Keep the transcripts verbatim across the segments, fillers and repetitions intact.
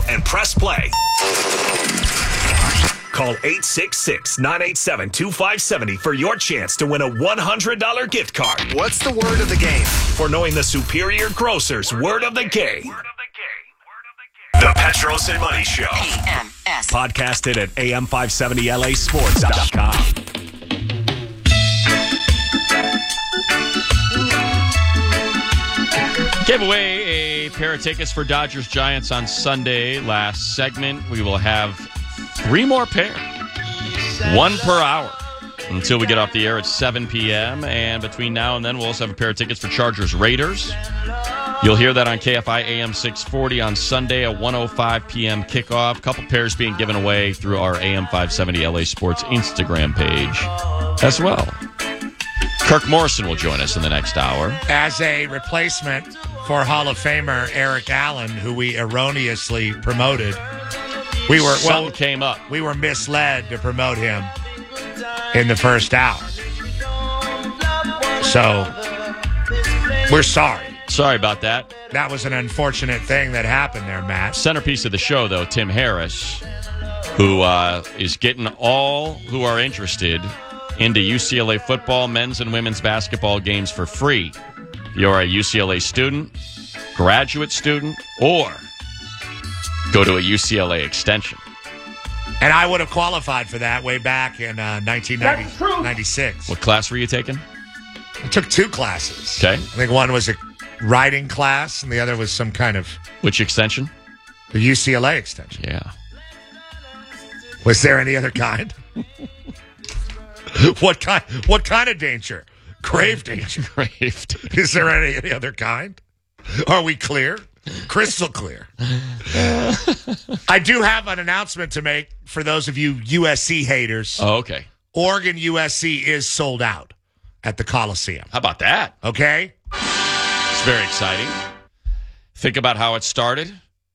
and press play. Call eight six six, nine eight seven, two five seven zero for your chance to win a one hundred dollars gift card. What's the word of the game? For knowing the Superior Grocers word of the game. The Petros and Money Show. A M S. Podcasted at A M five seventy L A sports dot com. Gave away a pair of tickets for Dodgers Giants on Sunday. Last segment, we will have three more pairs, one per hour, until we get off the air at seven p.m. And between now and then, we'll also have a pair of tickets for Chargers Raiders. You'll hear that on K F I A M six forty on Sunday, a one oh five p.m. kickoff. A couple pairs being given away through our A M five seventy L A Sports Instagram page as well. Kirk Morrison will join us in the next hour. As a replacement for Hall of Famer Eric Allen, who we erroneously promoted. We were Something well, came up. We were misled to promote him in the first hour. So, we're sorry. Sorry about that. That was an unfortunate thing that happened there, Matt. Centerpiece of the show, though, Tim Harris, who uh, is getting all who are interested into U C L A football, men's and women's basketball games for free. If you're a U C L A student, graduate student, or go to a U C L A extension. And I would have qualified for that way back in uh, nineteen ninety-six. What class were you taking? I took two classes. Okay. I think one was a writing class, and the other was some kind of... Which extension? The U C L A extension. Yeah. Was there any other kind? What kind? What kind of danger? Grave danger. Grave danger. Is there any, any other kind? Are we clear? Crystal clear. I do have an announcement to make for those of you U S C haters. Oh, okay. Oregon U S C is sold out at the Coliseum. How about that? Okay? It's very exciting. Think about how it started.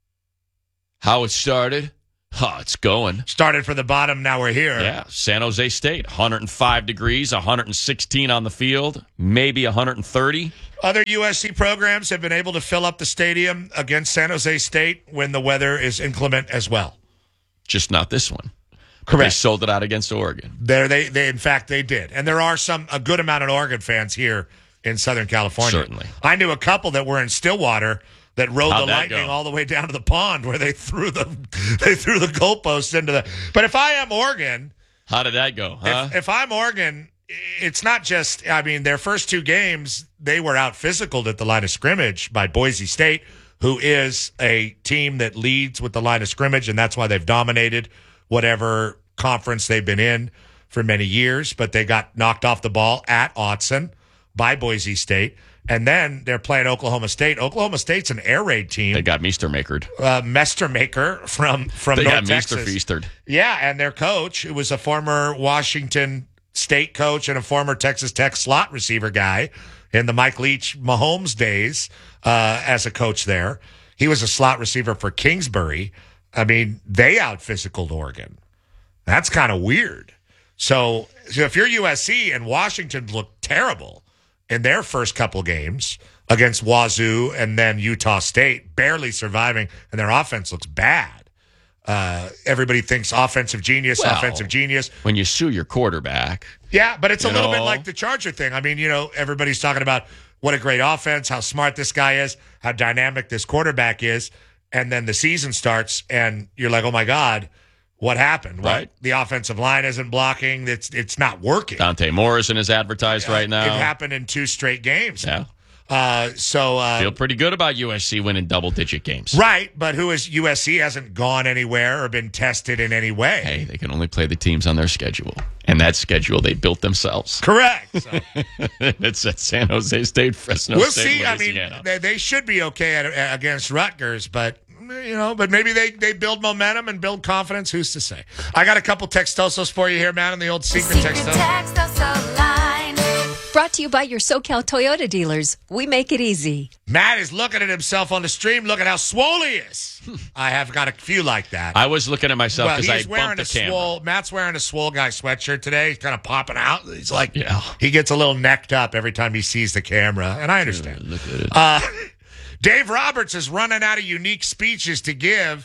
How it started. Oh, it's going. Started from the bottom, now we're here. Yeah, San Jose State, one hundred five degrees, one hundred sixteen on the field, maybe one hundred thirty. Other U S C programs have been able to fill up the stadium against San Jose State when the weather is inclement as well. Just not this one. Correct. They sold it out against Oregon. There, they, they, in fact, they did. And there are some a good amount of Oregon fans here in Southern California. Certainly. I knew a couple that were in Stillwater that rode How'd the that Lightning go? all the way down to the pond where they threw the they threw the goalposts into the. But if I am Oregon, How did that go, huh? if, if I'm Oregon, it's not just. I mean, their first two games they were out physicaled at the line of scrimmage by Boise State, who is a team that leads with the line of scrimmage, and that's why they've dominated whatever conference they've been in for many years. But they got knocked off the ball at Autzen by Boise State. And then they're playing Oklahoma State. Oklahoma State's an air raid team. They got Meestermakered. Uh, Mestermaker from, from They North got Texas. Meesterfeastered. Yeah, and their coach, who was a former Washington State coach and a former Texas Tech slot receiver guy in the Mike Leach Mahomes days uh, as a coach there. He was a slot receiver for Kingsbury. I mean, they out-physicaled Oregon. That's kind of weird. So, so if you're U S C and Washington looked terrible in their first couple games against Wazoo and then Utah State, barely surviving, and their offense looks bad. Uh, everybody thinks offensive genius, Well, offensive genius. When you sue your quarterback. Yeah, but it's a You little bit know? like the Charger thing. I mean, you know, everybody's talking about what a great offense, how smart this guy is, how dynamic this quarterback is, and then the season starts, and you're like, oh, my God, what happened? What? Right. The offensive line isn't blocking. It's it's not working. Dante Morrison is advertised right now. It happened in two straight games. Yeah. Uh, so uh, Feel pretty good about U S C winning double-digit games. right, but who is U S C hasn't gone anywhere or been tested in any way. Hey, they can only play the teams on their schedule. And that schedule they built themselves. Correct. So It's at San Jose State, Fresno we'll State, see. I mean, Louisiana. they, they should be okay at, against Rutgers, but you know, but maybe they, they build momentum and build confidence. Who's to say? I got a couple textosos for you here, man, on the old secret, Secret texto. Textoso line. Brought to you by your SoCal Toyota dealers. We make it easy. Matt is looking at himself on the stream. Look at how swole he is. I have got a few like that. I was looking at myself well, because I he's wearing bumped a the camera. swole. Matt's wearing a swole guy sweatshirt today. He's kind of popping out. He's like, Yeah. he gets a little necked up every time he sees the camera, and I understand. Look at it. Uh, Dave Roberts is running out of unique speeches to give.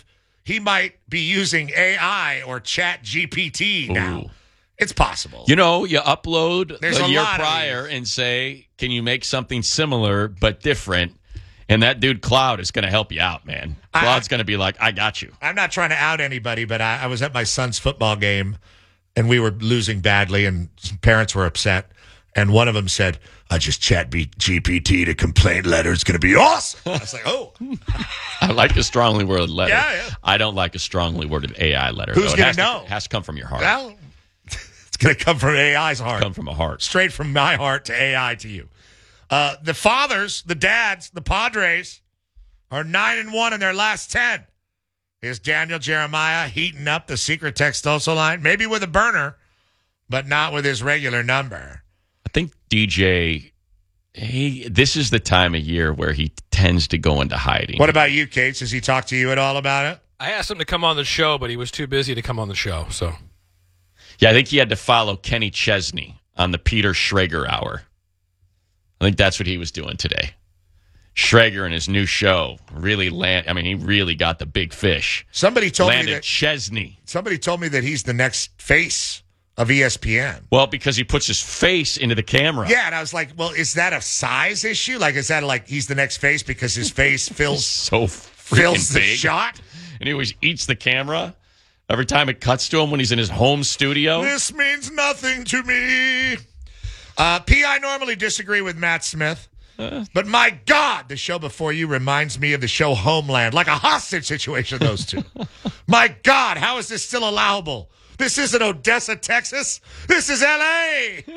he might be using A I or Chat G P T now. Ooh. It's possible. You know, you upload There's a a year lot of prior these. and say, can you make something similar but different? And that dude Cloud is going to help you out, man. I- Cloud's going to be like, I got you. I'm not trying to out anybody, but I, I was at my son's football game, and we were losing badly, and some parents were upset. And one of them said, I just chat B- G P T to complaint letter. It's going to be awesome. I was like, oh. I like a strongly worded letter. Yeah, yeah. I don't like a strongly worded A I letter. Who's though. It gonna has to- know? It has to come from your heart. Well, it's going to come from A I's heart. come from a heart. Straight from my heart to A I to you. Uh, the fathers, the dads, the Padres are nine and one in their last ten. Is Daniel Jeremiah heating up the secret Textoso line? Maybe with a burner, but not with his regular number. I think D J, he, this is the time of year where he tends to go into hiding. What about you, Kate? Does he talk to you at all about it? I asked him to come on the show, but he was too busy to come on the show. So Yeah, I think he had to follow Kenny Chesney on the Peter Schrager Hour. I think that's what he was doing today. Schrager and his new show really land. I mean, he really got the big fish. Somebody told Landed me that Chesney. somebody told me that he's the next face of E S P N. Well, because he puts his face into the camera. Yeah, and I was like, well, is that a size issue? Like, is that like he's the next face because his face fills So fills freaking the big. shot? And he always eats the camera every time it cuts to him when he's in his home studio. This means nothing to me. Uh, P, I normally disagree with Matt Smith, but my God, the show before you reminds me of the show Homeland, like a hostage situation, those two. My God, how is this still allowable? This isn't Odessa, Texas. This is L A.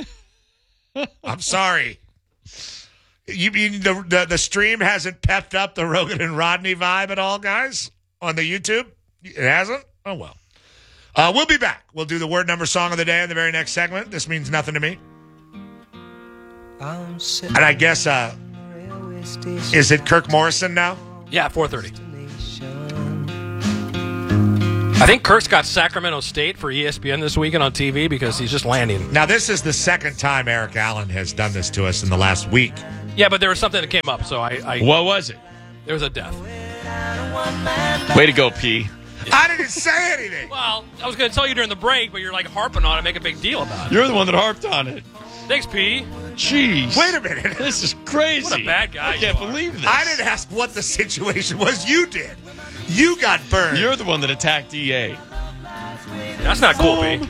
I'm sorry. You mean the, the, the stream hasn't pepped up the Rogan and Rodney vibe at all, guys, on the YouTube? It hasn't? Oh, well. Uh, we'll be back. We'll do the word number song of the day in the very next segment. This means nothing to me. And I guess, uh, is it Kirk Morrison now? yeah, four thirty. I think Kirk's got Sacramento State for E S P N this weekend on T V because he's just landing. Now, this is the second time Eric Allen has done this to us in the last week. Yeah, but there was something that came up, so I, I What was it? there was a death. Way to go, P. I didn't say anything. Well, I was going to tell you during the break, but you're like harping on it, make a big deal about it. You're the one that harped on it. Thanks, P. Jeez. Wait a minute. This is crazy. What a bad guy I can't you are. believe this. I didn't ask what the situation was. You did. You got burned. You're the one that attacked E A. That's not cool, P.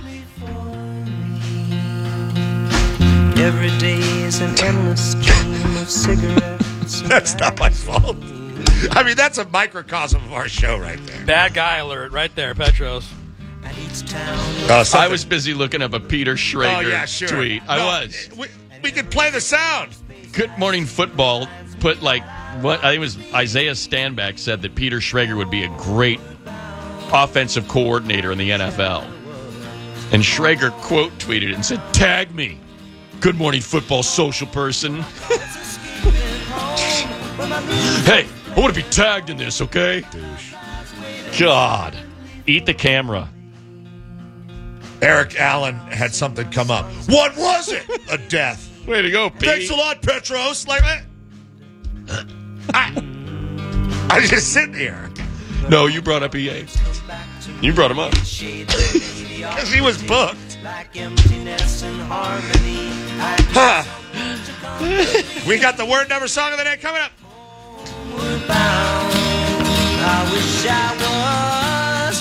Every day is an endless stream of cigarettes. That's not my fault. I mean, that's a microcosm of our show right there. Bad guy alert right there, Petros. At each town, Oh, I something- was busy looking up a Peter Oh, Schrager yeah, sure. tweet. I No, was. We, we could play the sound. Good Morning Football put like what I think it was Isaiah Stanback said that Peter Schrager would be a great offensive coordinator in the N F L. And Schrager quote tweeted it and said, "Tag me. Good Morning Football social person." Hey, I want to be tagged in this, okay? God. Eat the camera. Eric Allen had something come up. What was it? A death. Way to go, P. Thanks a lot, Petros. Like that. I, I was just sitting here No, you brought up E A. You brought him up. because he was booked. like emptiness and harmony. Huh. We got the word number song of the day coming up. Bound. I wish I was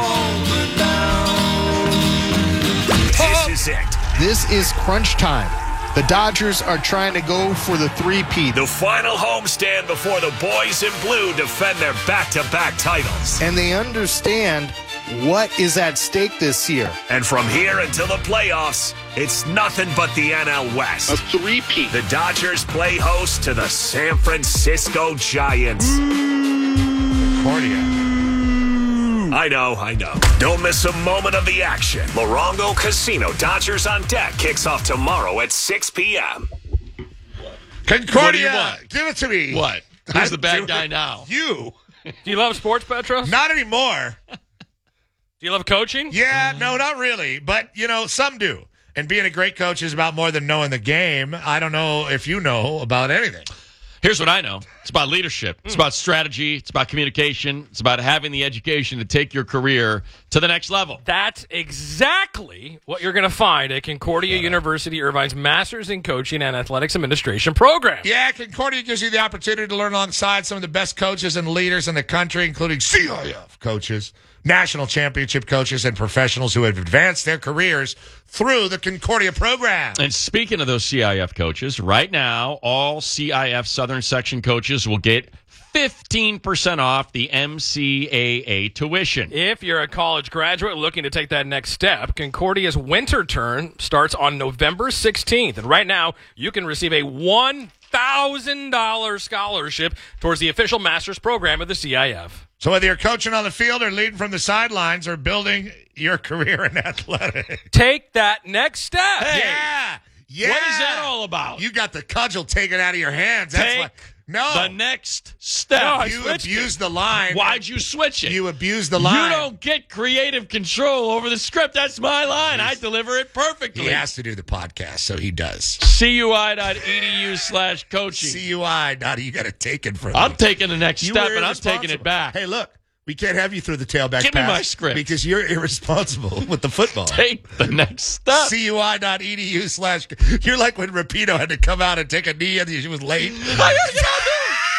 homeward bound. This is it. This is crunch time. The Dodgers are trying to go for the three-peat. The final homestand before the boys in blue defend their back-to-back titles. And they understand what is at stake this year. And from here until the playoffs, it's nothing but the N L West. A three-peat. The Dodgers play host to the San Francisco Giants. Cordia. I know, I know. Don't miss a moment of the action. Morongo Casino Dodgers on Deck kicks off tomorrow at six p.m. Concordia. What do you want? Give it to me. What? Who's I'm the bad doing- guy now? You. Do you love sports, Petros? Not anymore. Do you love coaching? Yeah, no, not really. But, you know, some do. And being a great coach is about more than knowing the game. I don't know if you know about anything. Here's what I know. It's about leadership. It's about strategy. It's about communication. It's about having the education to take your career to the next level. That's exactly what you're going to find at Concordia University Irvine's Masters in Coaching and Athletics Administration program. Yeah, Concordia gives you the opportunity to learn alongside some of the best coaches and leaders in the country, including C I F coaches, national championship coaches, and professionals who have advanced their careers through the Concordia program. And speaking of those C I F coaches, right now, all C I F Southern Section coaches will get fifteen percent off the M C A A tuition. If you're a college graduate looking to take that next step, Concordia's winter term starts on November sixteenth. And right now, you can receive a one thousand dollars scholarship towards the official master's program of the C I F. So whether you're coaching on the field or leading from the sidelines or building your career in athletics, take that next step. Hey, yeah, yeah. What is that all about? You got the cudgel taken out of your hands. That's Take what. No, the next step. No, I you switched abuse it. the line. Why'd you switch it? You abuse the line. You don't get creative control over the script. That's my line. I deliver it perfectly. He has to do the podcast, so he does. C U I dot E D U slash coaching. C U I. Not you got to take it from. I'm me. taking the next You step, were and I'm taking it irresponsible. back. Hey, look, we can't have you through the tailback Give me pass my script. because you're irresponsible with the football. Take the next step. C U I dot E D U slash. You're like when Rapido had to come out and take a knee and he was late. I gotta get out there.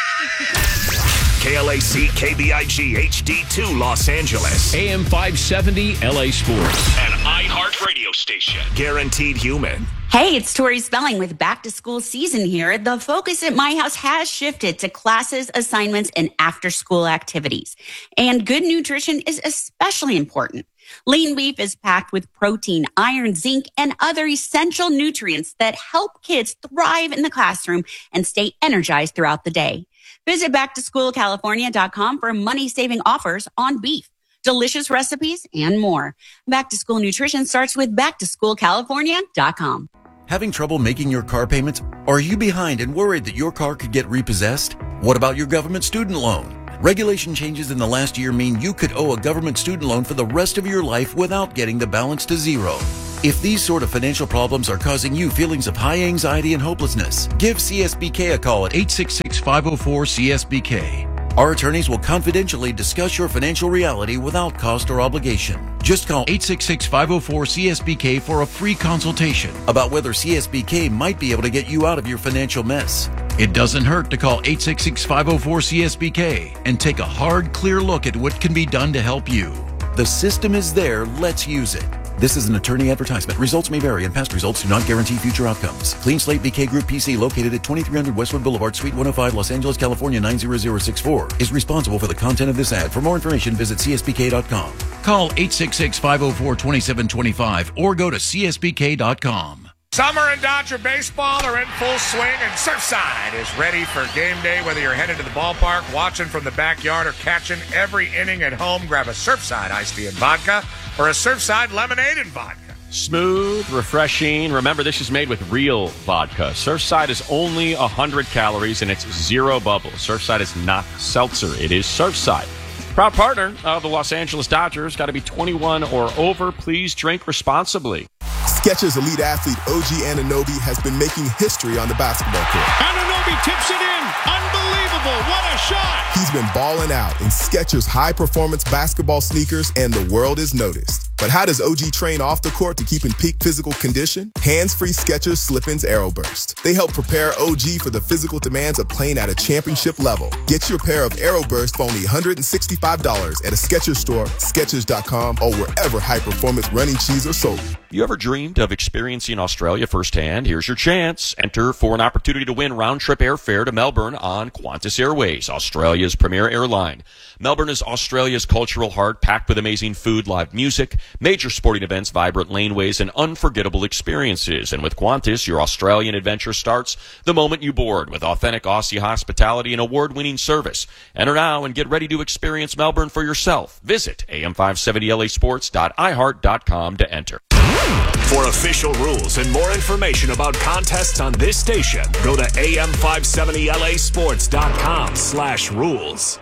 K L A C K B I G H D two Los Angeles. A M five seventy L A Sports. An iHeart radio station. Guaranteed human. Hey, it's Tori Spelling with back to school season here. The focus at my house has shifted to classes, assignments, and after school activities. And good nutrition is especially important. Lean beef is packed with protein, iron, zinc, and other essential nutrients that help kids thrive in the classroom and stay energized throughout the day. Visit back to school california dot com for money-saving offers on beef, delicious recipes, and more. Back to school nutrition starts with back to school california dot com. Having trouble making your car payments? Or are you behind and worried that your car could get repossessed? What about your government student loan? Regulation changes in the last year mean you could owe a government student loan for the rest of your life without getting the balance to zero. If these sort of financial problems are causing you feelings of high anxiety and hopelessness, give C S B K a call at eight six six, five oh four, C S B K. Our attorneys will confidentially discuss your financial reality without cost or obligation. Just call eight six six, five oh four, C S B K for a free consultation about whether C S B K might be able to get you out of your financial mess. It doesn't hurt to call eight six six, five oh four, C S B K and take a hard, clear look at what can be done to help you. The system is there. Let's use it. This is an attorney advertisement. Results may vary, and past results do not guarantee future outcomes. Clean Slate B K Group P C, located at twenty-three hundred Westwood Boulevard, Suite one oh five, Los Angeles, California, nine zero zero six four, is responsible for the content of this ad. For more information, visit C S B K dot com. Call eight six six, five oh four, two seven two five or go to C S B K dot com. Summer and Dodger baseball are in full swing, and Surfside is ready for game day. Whether you're headed to the ballpark, watching from the backyard, or catching every inning at home, grab a Surfside iced tea and vodka or a Surfside lemonade and vodka. Smooth, refreshing. Remember, this is made with real vodka. Surfside is only one hundred calories, and it's zero bubbles. Surfside is not seltzer. It is Surfside. Proud partner of the Los Angeles Dodgers. Got to be twenty-one or over. Please drink responsibly. Skechers elite athlete O G Anunoby has been making history on the basketball court. Anunoby tips it in. Unbelievable. What a shot. He's been balling out in Skechers high-performance basketball sneakers, and the world is noticed. But how does O G train off the court to keep in peak physical condition? Hands-free Skechers Slip-ins Aeroburst. They help prepare O G for the physical demands of playing at a championship level. Get your pair of Aeroburst for only one hundred sixty-five dollars at a Skechers store, Skechers dot com, or wherever high-performance running shoes are sold. You ever dreamed of experiencing Australia firsthand? Here's your chance. Enter for an opportunity to win round-trip airfare to Melbourne on Qantas Airways, Australia's premier airline. Melbourne is Australia's cultural heart, packed with amazing food, live music, major sporting events, vibrant laneways, and unforgettable experiences. And with Qantas, your Australian adventure starts the moment you board with authentic Aussie hospitality and award-winning service. Enter now and get ready to experience Melbourne for yourself. Visit A M five seventy L A sports dot i heart dot com to enter. For official rules and more information about contests on this station, go to A M five seventy L A sports dot com slash rules.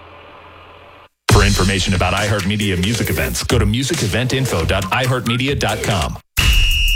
For information about iHeartMedia music events, go to music event info dot i heart media dot com.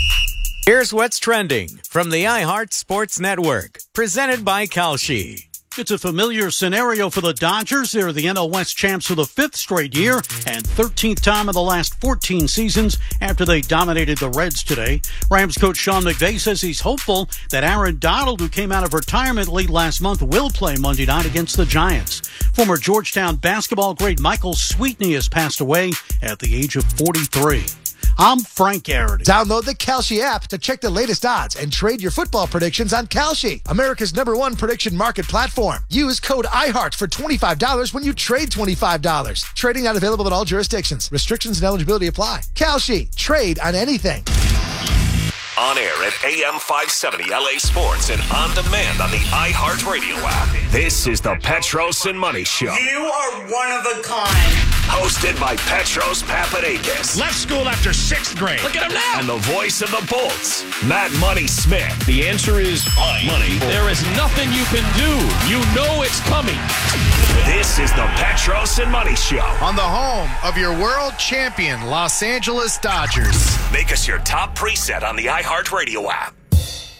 Here's what's trending from the iHeart Sports Network, presented by Kalshi. It's a familiar scenario for the Dodgers. They're the N L West champs for the fifth straight year and thirteenth time in the last fourteen seasons after they dominated the Reds today. Rams coach Sean McVay says he's hopeful that Aaron Donald, who came out of retirement late last month, will play Monday night against the Giants. Former Georgetown basketball great Michael Sweetney has passed away at the age of forty-three. I'm Frank Garrity. Download the Kalshi app to check the latest odds and trade your football predictions on Kalshi, America's number one prediction market platform. Use code iHeart for twenty-five dollars when you trade twenty-five dollars. Trading not available in all jurisdictions. Restrictions and eligibility apply. Kalshi. Trade on anything. On air at A M five seventy L A Sports and on demand on the iHeartRadio app. This is the Petros and Money Show. You are one of a kind. Hosted by Petros Papadakis. Left school after sixth grade. Look at him now. And the voice of the Bolts, Matt Money Smith. The answer is money. There is nothing you can do. You know it's coming. This is the Petros and Money Show. On the home of your world champion, Los Angeles Dodgers. Make us your top preset on the iHeartRadio app.